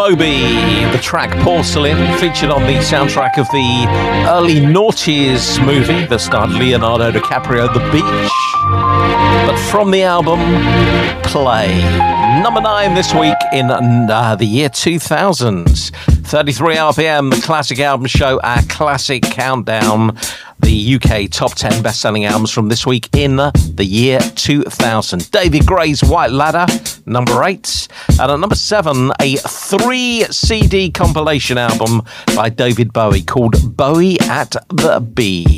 Moby, the track Porcelain, featured on the soundtrack of the early noughties movie that starred Leonardo DiCaprio, The Beach. But from the album Play, number 9 this week in the year 2000. 33 RPM, the Classic Album Show, our classic countdown, the UK top 10 best-selling albums from this week in the year 2000. David Gray's White Ladder, number 8. And at number 7, a 3-CD compilation album by David Bowie called Bowie at the Bee.